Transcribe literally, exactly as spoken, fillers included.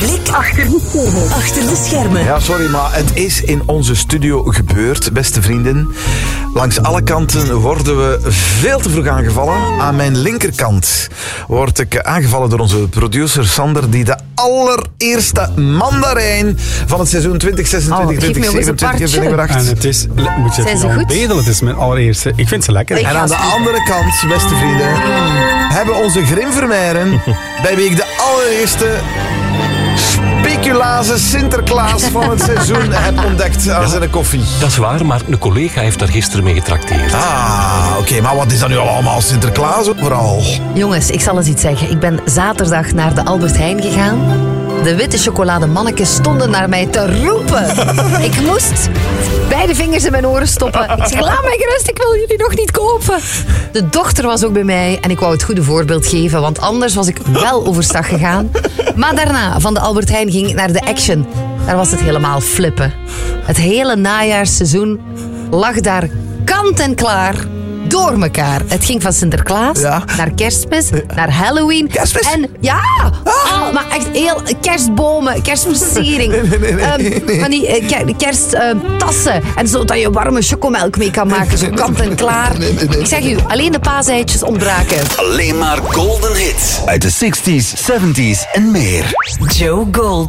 Blik achter de schermen. Achter de schermen. Ja, sorry, maar het is in onze studio gebeurd, beste vrienden. Langs alle kanten worden we veel te vroeg aangevallen. Aan mijn linkerkant word ik aangevallen door onze producer Sander, die de allereerste mandarijn van het seizoen twintig zesentwintig twintig zevenentwintig heeft binnengebracht. En het is, moet je Zijn het ze al goed? bedelen, het is mijn allereerste. Ik vind ze lekker. Ik En ga aan de spelen. andere kant, beste vrienden, hebben onze Grimvermeijeren, bij wie ik de allereerste speculaze Sinterklaas van het seizoen heb ontdekt aan zijn koffie. Dat is waar, maar een collega heeft daar gisteren mee getrakteerd. Ah, oké, maar wat is dat nu allemaal Sinterklaas overal? Jongens, ik zal eens iets zeggen. Ik ben zaterdag naar de Albert Heijn gegaan. De witte chocolademannetjes stonden naar mij te roepen. Ik moest beide vingers in mijn oren stoppen. Ik zeg, laat mij gerust, ik wil jullie nog niet kopen. De dochter was ook bij mij en ik wou het goede voorbeeld geven, want anders was ik wel overstag gegaan. Maar daarna, van de Albert Heijn, ging ik naar de Action. Daar was het helemaal flippen. Het hele najaarsseizoen lag daar kant en klaar door elkaar. Het ging van Sinterklaas Ja. naar Kerstmis, naar Halloween. Kerstmis? En ja, al, maar echt heel kerstbomen, kerstversiering. Nee, nee, nee, nee, Ehm, nee. Van die eh, ker- kersttassen. En zo dat je warme chocomelk mee kan maken. Zo kant en klaar. Nee, nee, nee. Ik zeg u, alleen de paaseitjes ontbraken. Alleen maar golden hits uit de zestig's, zeventig's en meer. Joe Gold.